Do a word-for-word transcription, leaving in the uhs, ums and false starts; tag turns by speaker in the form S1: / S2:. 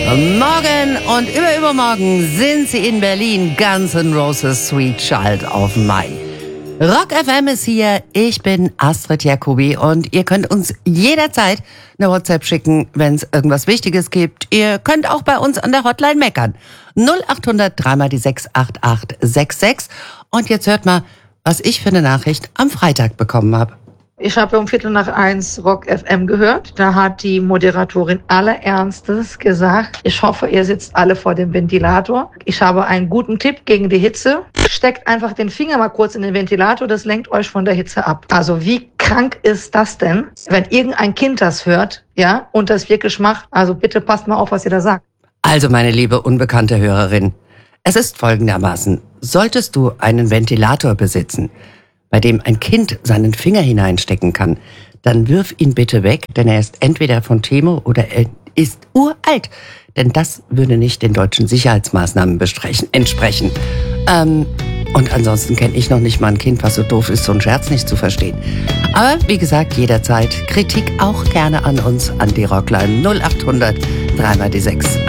S1: Morgen und überübermorgen sind sie in Berlin. Guns N' Roses Sweet Child of Mine. Rock F M ist hier. Ich bin Astrid Jacobi und ihr könnt uns jederzeit eine WhatsApp schicken, wenn es irgendwas Wichtiges gibt. Ihr könnt auch bei uns an der Hotline meckern. null acht hundert drei mal die sechs acht acht sechs sechs. Und jetzt hört mal, was ich für eine Nachricht am Freitag bekommen habe.
S2: Ich habe um Viertel nach eins Rock F M gehört. Da hat die Moderatorin allerernstes gesagt, ich hoffe, ihr sitzt alle vor dem Ventilator. Ich habe einen guten Tipp gegen die Hitze. Steckt einfach den Finger mal kurz in den Ventilator, das lenkt euch von der Hitze ab. Also wie krank ist das denn, wenn irgendein Kind das hört, ja, und das wirklich macht? Also bitte passt mal auf, was ihr da sagt.
S1: Also meine liebe unbekannte Hörerin, es ist folgendermaßen. Solltest du einen Ventilator besitzen, bei dem ein Kind seinen Finger hineinstecken kann, dann wirf ihn bitte weg, denn er ist entweder von Temo oder er ist uralt. Denn das würde nicht den deutschen Sicherheitsmaßnahmen entsprechen. Ähm, und ansonsten kenne ich noch nicht mal ein Kind, was so doof ist, so einen Scherz nicht zu verstehen. Aber wie gesagt, jederzeit Kritik auch gerne an uns, an die Rockline null acht hundert drei mal die sechs.